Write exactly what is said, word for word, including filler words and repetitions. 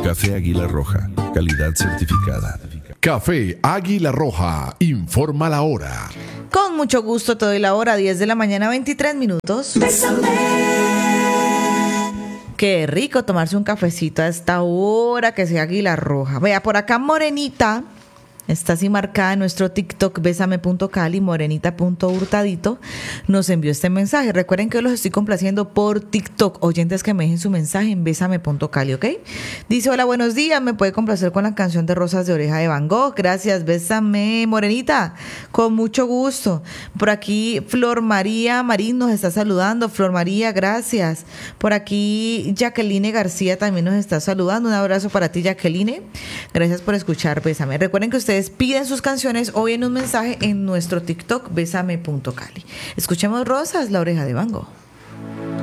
Café Águila Roja, calidad certificada. Café Águila Roja, informa la hora. Con mucho gusto te doy la hora, diez de la mañana, veintitrés minutos. Bésame. Qué rico tomarse un cafecito a esta hora, que sea Águila Roja. Vea, por acá Morenita está así marcada en nuestro TikTok, bésame punto cali, morenita punto hurtadito, nos envió este mensaje. Recuerden que yo los estoy complaciendo por TikTok, oyentes que me dejen su mensaje en bésame punto cali, ¿ok? Dice, hola, buenos días, me puede complacer con la canción de Rosas de Oreja de Van Gogh. Gracias, bésame, Morenita, con mucho gusto. Por aquí Flor María Marín nos está saludando. Flor María, gracias. Por aquí Jacqueline García también nos está saludando. Un abrazo para ti, Jacqueline. Gracias por escuchar Bésame. Recuerden que ustedes piden sus canciones o en un mensaje en nuestro TikTok, bésame punto cali. Escuchemos Rosas, la Oreja de Van Gogh.